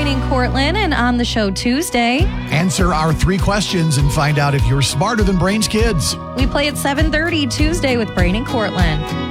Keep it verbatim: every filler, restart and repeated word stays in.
and Cortland, and on the show Tuesday, answer our three questions and find out if you're smarter than Brain's kids. we play at seven thirty Tuesday with Brain and Cortland.